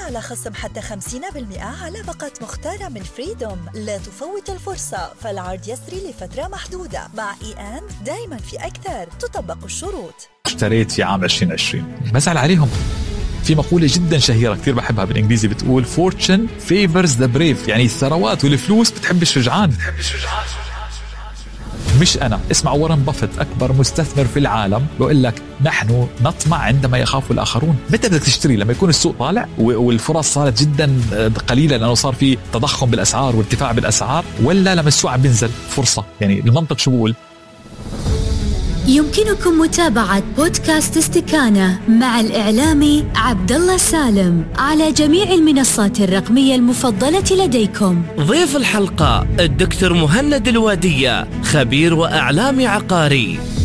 على خصم حتى 50% على باقة مختارة من فريدوم. لا تفوت الفرصة، فالعرض يسري لفترة محدودة. مع E&, دايما في أكثر، تطبق الشروط. اشتريت في عام 2020 بزعل عليهم. في مقولة جدا شهيرة كثير بحبها بالإنجليزي بتقول Fortune favors the brave، يعني الثروات والفلوس بتحب الشجعان. مش أنا. اسمعوا وارن بافيت أكبر مستثمر في العالم بقول لك نحن نطمع عندما يخاف الآخرون. متى بدك تشتري؟ لما يكون السوق طالع والفرص صارت جدا قليلة لأنه صار في تضخم بالأسعار وارتفاع بالأسعار، ولا لما السوق عم بينزل فرصة؟ يعني المنطق شو بقول؟ يمكنكم متابعة بودكاست استكانة مع الإعلامي عبدالله سالم على جميع المنصات الرقمية المفضلة لديكم. ضيف الحلقة الدكتور مهند الوادية، خبير وإعلامي عقاري.